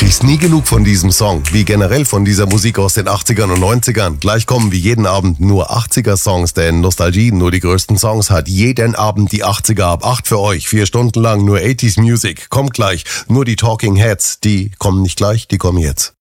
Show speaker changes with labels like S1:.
S1: kriegst nie genug von diesem Song, wie generell von dieser Musik aus den 80ern und 90ern. Gleich kommen wie jeden Abend nur 80er-Songs, denn Nostalgie nur die größten Songs hat jeden Abend die 80er ab 8 für euch. 4 Stunden lang nur 80s Music. Kommt gleich, nur die Talking Heads, die kommen nicht gleich, die kommen jetzt.